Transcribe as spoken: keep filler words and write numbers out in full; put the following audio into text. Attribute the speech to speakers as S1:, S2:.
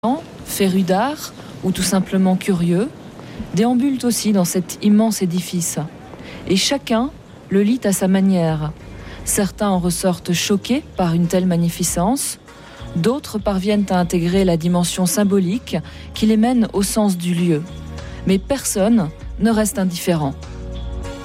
S1: Férus d'art ou tout simplement curieux, déambulent aussi dans cet immense édifice. Et chacun le lit à sa manière. Certains en ressortent choqués par une telle magnificence, d'autres parviennent à intégrer la dimension symbolique qui les mène au sens du lieu. Mais personne ne reste indifférent.